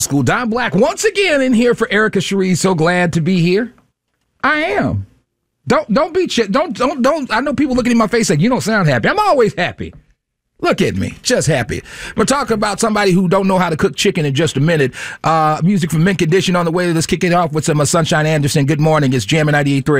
School. Don Black once again in here for Erica Cherie. So glad to be here. I am. Don't be don't. I know people looking in my face like you don't sound happy. I'm always happy. Look at me, just happy. We're talking about somebody who don't know how to cook chicken in just a minute. Music from Mint Condition on the way. Let's kick it off with some Sunshine Anderson. Good morning. It's Jammin' 98.3.